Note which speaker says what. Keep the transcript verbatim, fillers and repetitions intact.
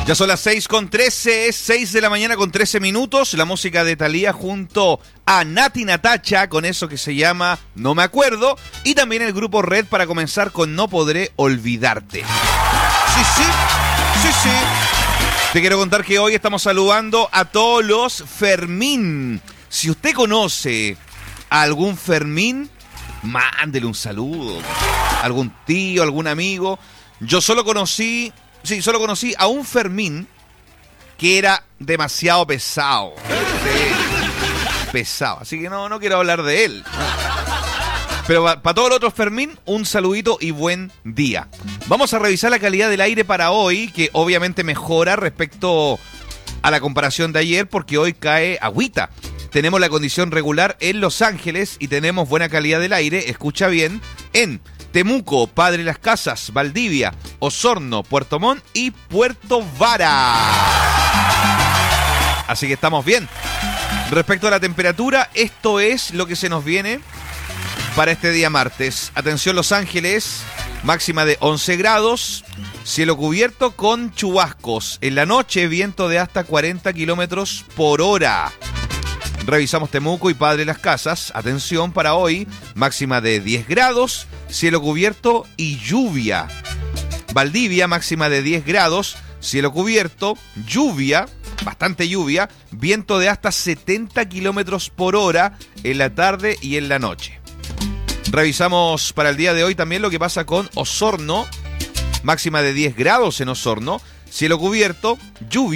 Speaker 1: Ya son las seis con trece, seis de la mañana con trece minutos. La música de Thalía junto a Nati Natacha con eso que se llama No Me Acuerdo. Y también el grupo Red para comenzar con No Podré Olvidarte. Sí, sí, sí, sí. Te quiero contar que hoy estamos saludando a todos los Fermín. Si usted conoce a algún Fermín, mándele un saludo. Algún tío, algún amigo. Yo solo conocí... Sí, solo conocí a un Fermín que era demasiado pesado. Sí, pesado. Así que no, no quiero hablar de él. Pero para pa todos los otros Fermín, un saludito y buen día. Vamos a revisar la calidad del aire para hoy, que obviamente mejora respecto a la comparación de ayer, porque hoy cae agüita. Tenemos la condición regular en Los Ángeles y tenemos buena calidad del aire, escucha bien, en Temuco, Padre Las Casas, Valdivia, Osorno, Puerto Montt y Puerto Vara. Así que estamos bien. Respecto a la temperatura, esto es lo que se nos viene para este día martes. Atención Los Ángeles, máxima de once grados, cielo cubierto con chubascos. En la noche, viento de hasta cuarenta kilómetros por hora. Revisamos Temuco y Padre Las Casas. Atención para hoy, máxima de diez grados, cielo cubierto y lluvia. Valdivia, máxima de diez grados, cielo cubierto, lluvia, bastante lluvia, viento de hasta setenta kilómetros por hora en la tarde y en la noche. Revisamos para el día de hoy también lo que pasa con Osorno, máxima de diez grados en Osorno, cielo cubierto, lluvia.